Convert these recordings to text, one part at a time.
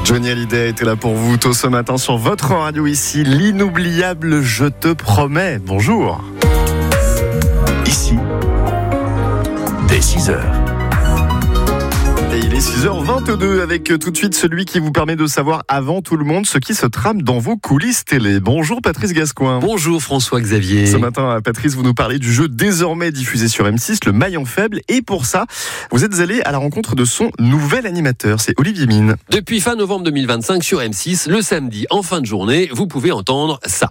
Johnny Hallyday était là pour vous tôt ce matin sur votre radio ici, l'inoubliable Je te promets. Bonjour. Ici, dès 6h. Et il est 6h22 avec tout de suite celui qui vous permet de savoir avant tout le monde ce qui se trame dans vos coulisses télé. Bonjour Patrice Gascoin. Bonjour François-Xavier. Ce matin, Patrice, vous nous parlez du jeu désormais diffusé sur M6, le Maillon Faible. Et pour ça, vous êtes allé à la rencontre de son nouvel animateur, c'est Olivier Mine. Depuis fin novembre 2025 sur M6, le samedi en fin de journée, vous pouvez entendre ça.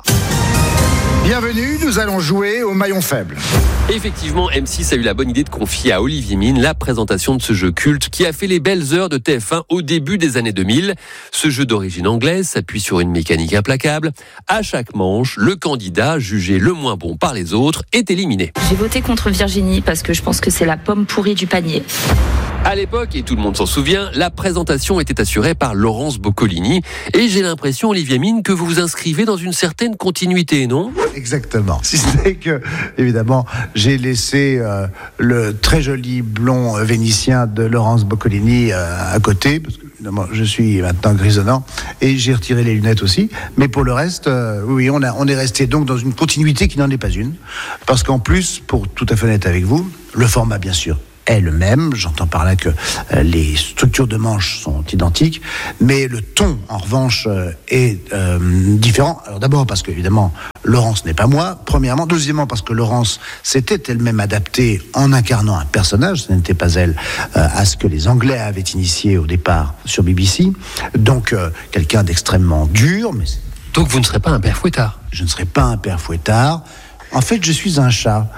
Bienvenue, nous allons jouer au maillon faible. Effectivement, M6 a eu la bonne idée de confier à Olivier Mine la présentation de ce jeu culte qui a fait les belles heures de TF1 au début des années 2000. Ce jeu d'origine anglaise s'appuie sur une mécanique implacable. À chaque manche, le candidat, jugé le moins bon par les autres, est éliminé. J'ai voté contre Virginie parce que je pense que c'est la pomme pourrie du panier. À l'époque, et tout le monde s'en souvient, la présentation était assurée par Laurence Boccolini. Et j'ai l'impression, Olivier Mine, que vous vous inscrivez dans une certaine continuité, non ? Exactement. Si ce n'est que, évidemment, j'ai laissé le très joli blond vénitien de Laurence Boccolini à côté, parce que évidemment, je suis maintenant grisonnant, et j'ai retiré les lunettes aussi. Mais pour le reste, oui, on est resté donc dans une continuité qui n'en est pas une. Parce qu'en plus, pour tout à fait honnête avec vous, le format, bien sûr, est le même. J'entends par là que les structures de manches sont identiques, mais le ton, en revanche, est différent. Alors d'abord parce que, évidemment, Laurence n'est pas moi, premièrement. Deuxièmement, parce que Laurence s'était elle-même adaptée en incarnant un personnage, ce n'était pas elle, à ce que les Anglais avaient initié au départ sur BBC. Donc, quelqu'un d'extrêmement dur. Mais donc vous ne serez pas un père fouettard ? Je ne serai pas un père fouettard. En fait, je suis un chat.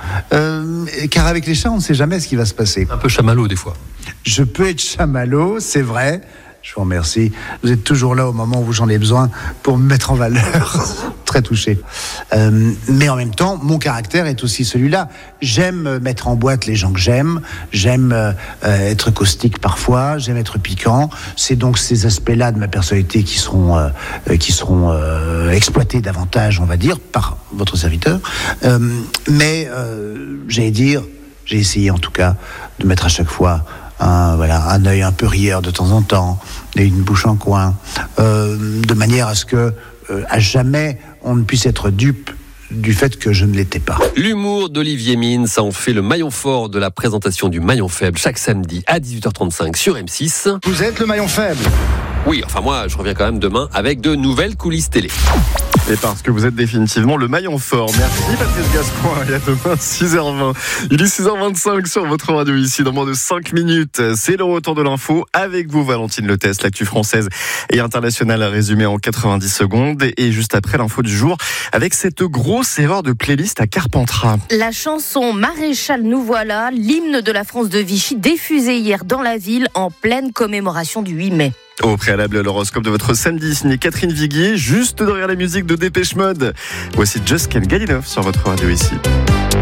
Car avec les chats, on ne sait jamais ce qui va se passer. Un peu chamallow, des fois. Je peux être chamallow, c'est vrai. Je vous remercie. Vous êtes toujours là au moment où j'en ai besoin pour me mettre en valeur. Très touché. Mais en même temps, mon caractère est aussi celui-là. J'aime mettre en boîte les gens que j'aime. J'aime être caustique parfois. J'aime être piquant. C'est donc ces aspects-là de ma personnalité qui seront exploités davantage, on va dire, par votre serviteur. Mais j'ai essayé en tout cas de mettre à chaque fois un œil un peu rieur de temps en temps et une bouche en coin, de manière à ce que à jamais on ne puisse être dupe du fait que je ne l'étais pas. L'humour d'Olivier Mine, ça en fait le maillon fort de la présentation du Maillon Faible chaque samedi à 18h35 sur M6. Vous êtes le maillon faible. Oui, enfin moi je reviens quand même demain avec de nouvelles coulisses télé. Et parce que vous êtes définitivement le maillon fort. Merci Patrice Gascoin, et à demain 6h20. Il est 6h25 sur votre radio ici, dans moins de 5 minutes. C'est le retour de l'info avec vous Valentine Leteste, l'actu française et internationale résumée en 90 secondes. Et juste après l'info du jour, avec cette grosse erreur de playlist à Carpentras. La chanson Maréchal nous voilà, l'hymne de la France de Vichy, diffusée hier dans la ville en pleine commémoration du 8 mai. Au préalable, l'horoscope de votre samedi, signé Catherine Viguier, juste derrière la musique de Dépêche Mode. Voici Just Can't Get Enough sur votre radio ici.